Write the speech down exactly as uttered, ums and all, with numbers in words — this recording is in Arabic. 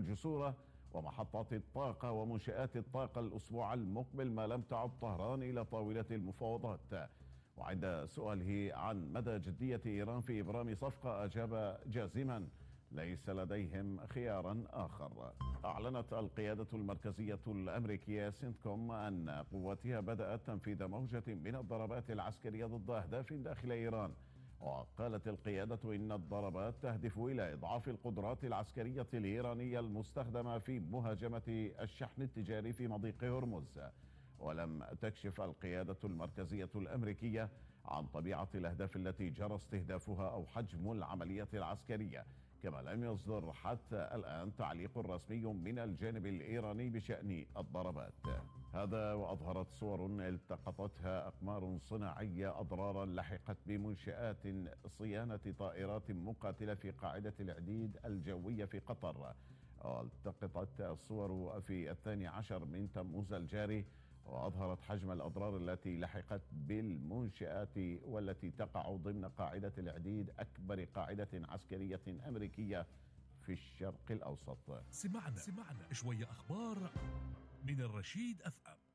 الجسور ومحطات الطاقة ومنشآت الطاقة الأسبوع المقبل ما لم تعد طهران إلى طاولة المفاوضات. وعند سؤاله عن مدى جدية إيران في إبرام صفقة أجاب جازما: ليس لديهم خيارا آخر. أعلنت القيادة المركزية الأمريكية سنتكوم أن قواتها بدأت تنفيذ موجة من الضربات العسكرية ضد أهداف داخل إيران. وقالت القيادة إن الضربات تهدف إلى إضعاف القدرات العسكرية الإيرانية المستخدمة في مهاجمة الشحن التجاري في مضيق هرمز. ولم تكشف القيادة المركزية الأمريكية عن طبيعة الأهداف التي جرى استهدافها أو حجم العملية العسكرية، كما لم يصدر حتى الآن تعليق رسمي من الجانب الإيراني بشأن الضربات. هذا وأظهرت صور التقطتها أقمار صناعية أضرارا لحقت بمنشآت صيانة طائرات مقاتلة في قاعدة العديد الجوية في قطر. والتقطت الصور في الثاني عشر من تموز الجاري، وأظهرت حجم الأضرار التي لحقت بالمنشآت والتي تقع ضمن قاعدة العديد، أكبر قاعدة عسكرية أمريكية في الشرق الأوسط. سمعنا سمعنا شوية أخبار من الرشيد أف أم.